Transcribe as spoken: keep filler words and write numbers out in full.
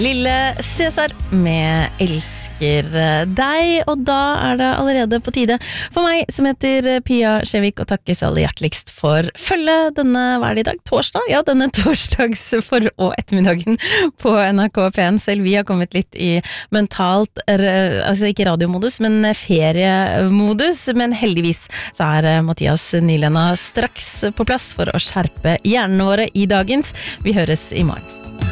Lille Cæsar med Elsker deg, og da er det allerede på tide for meg, som heter Pia Skjevik, å takke så aller hjerteligst for følge denne, hva er det i dag? Torsdag? Ja, denne torsdags for- og ettermiddagen på N R K P en. Selv vi har kommet litt i mentalt, altså ikke radiomodus, men feriemodus, men heldigvis så er Mathias Nylenda straks på plass for å skjerpe hjernene våre i dagens. Vi høres i morgen.